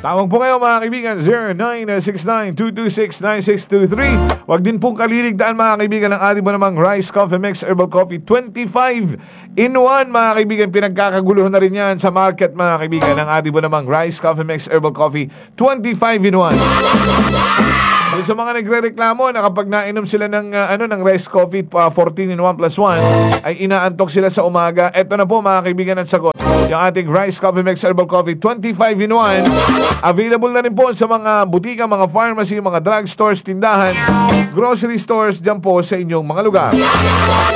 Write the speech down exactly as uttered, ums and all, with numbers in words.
Tawag po kayo mga kaibigan, zero nine six nine, two two six, nine six two three. Huwag din pong kaliligtaan mga kaibigan ng ating ba namang Rice Coffee Mix Herbal Coffee twenty-five in one mga kaibigan. Pinagkakaguluhan na rin yan sa market mga kaibigan ng ating ba namang Rice Coffee Mix Herbal Coffee twenty-five in one. So, sa mga nagre-reklamo na kapag nainom sila ng uh, ano ng rice coffee uh, fourteen in one plus one ay inaantok sila sa umaga. Ito na po mga kaibigan ang sagot. Yung ating Rice Coffee Mix Herbal Coffee twenty-five in one available na rin po sa mga butika, mga pharmacy, mga drug stores, tindahan, grocery stores dyan po sa inyong mga lugar.